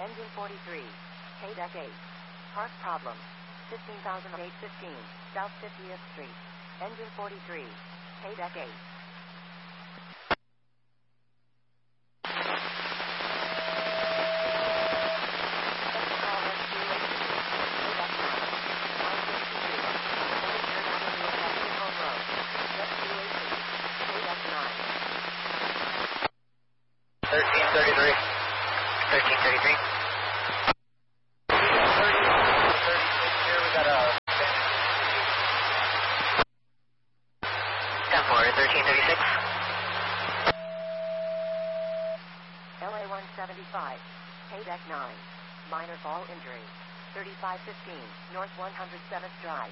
Engine 43. K-Deck 8. Part problem. 15,815. South 50th Street. Engine 43. K-Deck 8. LA 175, K-Deck 9, minor fall injury, 3515, North 107th Drive.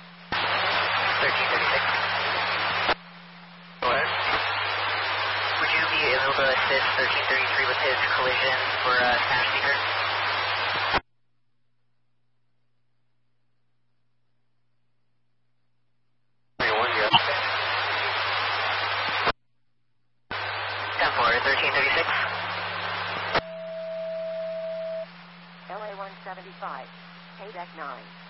1336. Go ahead. Would you be able to assist 1333 with his collision for smash speaker? LA 175, K-Deck 9.